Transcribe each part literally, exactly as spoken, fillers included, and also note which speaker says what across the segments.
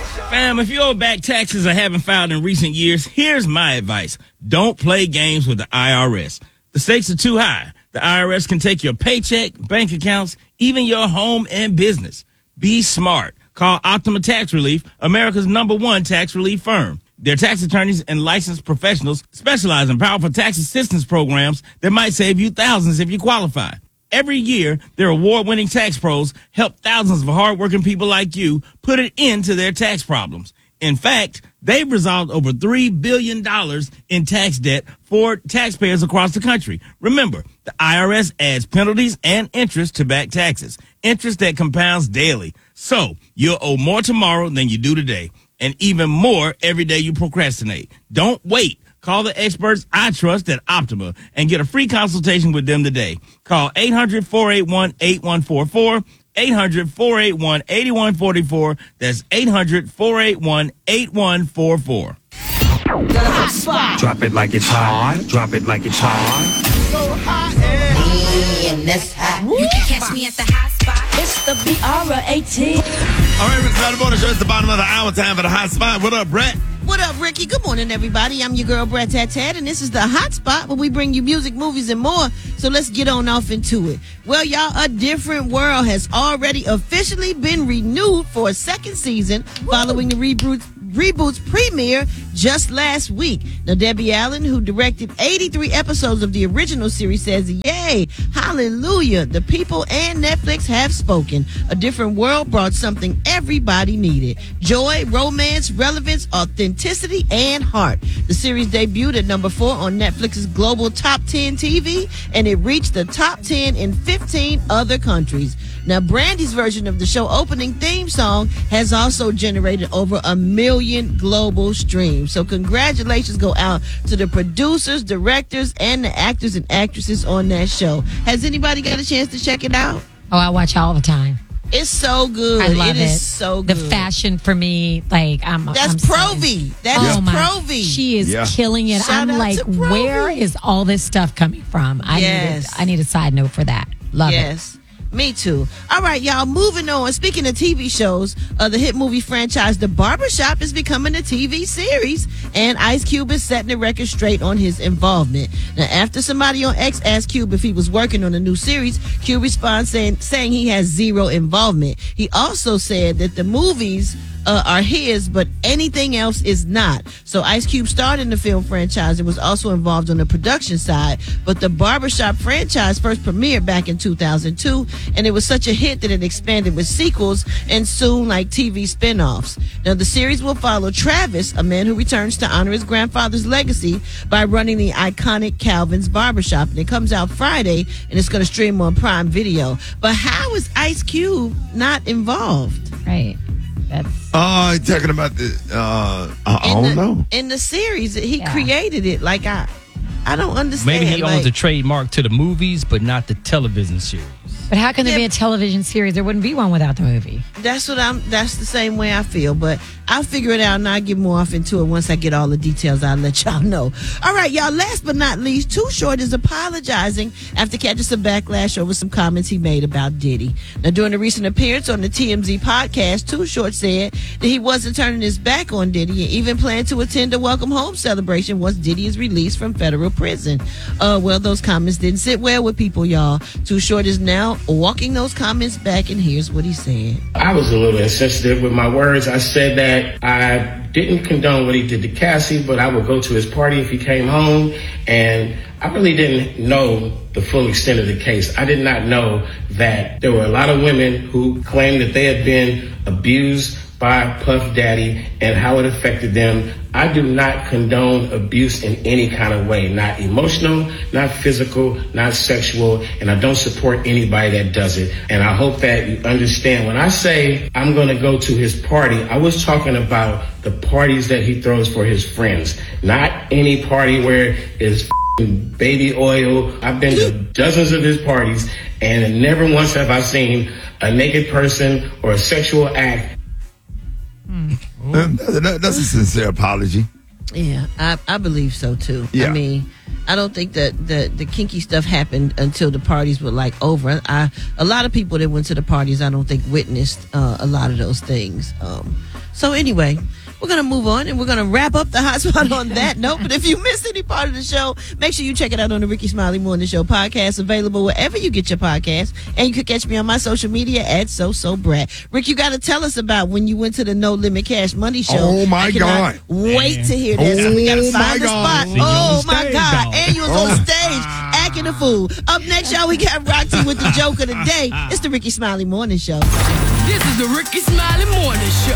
Speaker 1: Fam, if you owe back taxes or haven't filed in recent years, here's my advice. Don't play games with the I R S. The stakes are too high. The I R S can take your paycheck, bank accounts, even your home and business. Be smart. Call Optima Tax Relief, America's number one tax relief firm. Their tax attorneys and licensed professionals specialize in powerful tax assistance programs that might save you thousands if you qualify. Every year, their award-winning tax pros help thousands of hardworking people like you put an end to their tax problems. In fact, they've resolved over three billion dollars in tax debt for taxpayers across the country. Remember, the I R S adds penalties and interest to back taxes, interest that compounds daily. So you'll owe more tomorrow than you do today, and even more every day you procrastinate. Don't wait. Call the experts I trust at Optima and get a free consultation with them today. Call eight hundred, four eight one, eight one four four, eight hundred, four eight one, eight one four four. That's eight hundred, four eight one, eight one four four.
Speaker 2: The hot spot. Drop it like it's hot. Drop it like it's hot.
Speaker 3: So hot and
Speaker 4: that's hot. You can catch me at the hot spot.
Speaker 3: It's the B R eighteen.
Speaker 5: All right, Rick's Not Morning Show. It's the bottom of the hour. Time for the hot spot. What up, Brett?
Speaker 6: What up, Ricky? Good morning, everybody. I'm your girl, Brett Tat Tat, and this is the Hot Spot where we bring you music, movies, and more. So let's get on off into it. Well, y'all, A Different World has already officially been renewed for a second season following the reboot. Reboot's premiere just last week. Now, Debbie Allen, who directed eighty-three episodes of the original series, says, yay, hallelujah, the people and Netflix have spoken. A Different World brought something everybody needed. Joy, romance, relevance, authenticity, and heart. The series debuted at number four on Netflix's global top ten T V, and it reached the top ten in fifteen other countries. Now, Brandy's version of the show opening theme song has also generated over a million global streams. So congratulations go out to the producers, directors, and the actors and actresses on that show. Has anybody got a chance to check it out?
Speaker 7: Oh, I watch all the time.
Speaker 6: It's so good.
Speaker 7: I love it.
Speaker 6: It is so good.
Speaker 7: The fashion for me, like, I'm
Speaker 6: That's
Speaker 7: I'm
Speaker 6: Provi. That
Speaker 7: oh
Speaker 6: is
Speaker 7: my,
Speaker 6: Provi.
Speaker 7: She is
Speaker 5: yeah.
Speaker 7: killing it.
Speaker 6: Shout
Speaker 7: I'm
Speaker 6: out
Speaker 7: like,
Speaker 6: to Provi.
Speaker 7: where is all this stuff coming from? I
Speaker 6: Yes.
Speaker 7: need a, I need a side note for that. Love it.
Speaker 6: Yes. Me too. All right, y'all, moving on. Speaking of T V shows, uh, the hit movie franchise The Barbershop is becoming a T V series, and Ice Cube is setting the record straight on his involvement. Now, after somebody on X asked Cube if he was working on a new series, Cube responds saying, saying he has zero involvement. He also said that the movies Uh, are his, but anything else is not. So Ice Cube starred in the film franchise and was also involved on the production side. But the Barbershop franchise first premiered back in two thousand two, and it was such a hit that it expanded with sequels and soon like T V spinoffs. Now the series will follow Travis, a man who returns to honor his grandfather's legacy by running the iconic Calvin's Barbershop, and it comes out Friday, and it's going to stream on Prime Video. But how is Ice Cube not involved?
Speaker 7: Right. That's
Speaker 5: Oh, you're talking about the, uh, I, I don't
Speaker 6: the,
Speaker 5: know.
Speaker 6: In the series, he
Speaker 7: Yeah.
Speaker 6: created it. Like, I I don't understand.
Speaker 8: Maybe he
Speaker 6: like,
Speaker 8: owns a trademark to the movies, but not the television series.
Speaker 7: But how can there
Speaker 6: Yeah.
Speaker 7: be a television series? There wouldn't be one without the movie.
Speaker 6: That's what I'm. That's the same way I feel. But I'll figure it out and I'll get more off into it once I get all the details. I'll let y'all know. All right, y'all. Last but not least, Too Short is apologizing after catching some backlash over some comments he made about Diddy. Now, during a recent appearance on the T M Z podcast, Too Short said that he wasn't turning his back on Diddy and even planned to attend a welcome home celebration once Diddy is released from federal prison. Uh, well, those comments didn't sit well with people, y'all. Too Short is now walking those comments back, and here's what he said.
Speaker 9: I was a little insensitive with my words. I said that I didn't condone what he did to Cassie, but I would go to his party if he came home, and I really didn't know the full extent of the case. I did not know that there were a lot of women who claimed that they had been abused by Puff Daddy and how it affected them. I do not condone abuse in any kind of way, not emotional, not physical, not sexual, and I don't support anybody that does it. And I hope that you understand when I say I'm going to go to his party, I was talking about the parties that he throws for his friends, not any party where it's baby oil. I've been to dozens of his parties, and never once have I seen a naked person or a sexual act.
Speaker 5: That- That's a sincere apology.
Speaker 6: Yeah, I, I believe so too.
Speaker 5: Yeah.
Speaker 6: I mean, I don't think that the, the kinky stuff happened until the parties were like over. I a lot of people that went to the parties, I don't think witnessed uh, a lot of those things. Um, so anyway, we're going to move on and we're going to wrap up the hot spot on that note. But if you missed any part of the show, make sure you check it out on the Ricky Smiley Morning Show podcast, available wherever you get your podcast. And you can catch me on my social media at So So Brat. Rick, you got to tell us about when you went to the No Limit Cash Money Show.
Speaker 5: Oh, my
Speaker 6: I cannot
Speaker 5: God.
Speaker 6: Wait
Speaker 1: Man.
Speaker 6: to hear that. So we got to
Speaker 5: Oh,
Speaker 6: find
Speaker 5: my
Speaker 6: the
Speaker 5: God.
Speaker 6: spot.
Speaker 5: See you
Speaker 6: Oh,
Speaker 8: on
Speaker 6: my
Speaker 8: stage,
Speaker 6: God.
Speaker 8: dog.
Speaker 6: And you was on stage acting a fool. Up next, y'all, we got Roxy with the joke of the day. It's the Ricky Smiley Morning Show.
Speaker 3: This is the Ricky Smiley Morning Show.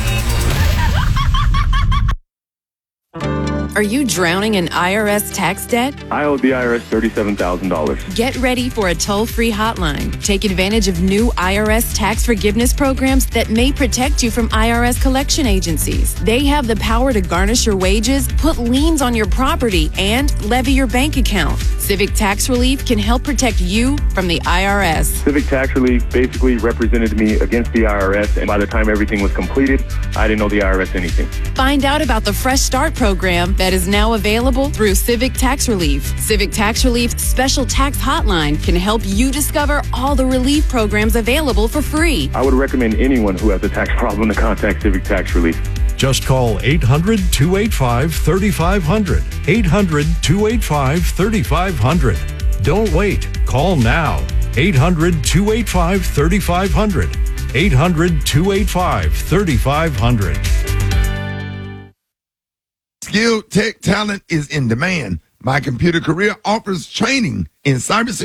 Speaker 10: Are you drowning in I R S tax debt?
Speaker 11: I owe the I R S thirty-seven thousand dollars.
Speaker 10: Get ready for a toll-free hotline. Take advantage of new I R S tax forgiveness programs that may protect you from I R S collection agencies. They have the power to garnish your wages, put liens on your property, and levy your bank account. Civic Tax Relief can help protect you from the I R S.
Speaker 11: Civic Tax Relief basically represented me against the I R S, and by the time everything was completed, I didn't owe the I R S anything.
Speaker 10: Find out about the Fresh Start program that is now available through Civic Tax Relief. Civic Tax Relief's special tax hotline can help you discover all the relief programs available for free.
Speaker 11: I would recommend anyone who has a tax problem to contact Civic Tax Relief.
Speaker 12: Just call eight hundred, two eight five, three five zero zero. eight hundred, two eight five, three five zero zero. Don't wait. Call now. eight hundred, two eight five, three five zero zero. eight hundred, two eight five, three five zero zero.
Speaker 5: Skilled tech talent is in demand. My Computer Career offers training in cybersecurity.